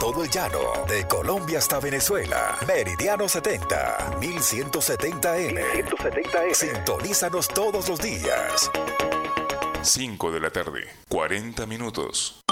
todo el llano, de Colombia hasta Venezuela. Meridiano 70, 1170M. Sintonízanos todos los días. 5 de la tarde, 40 minutos.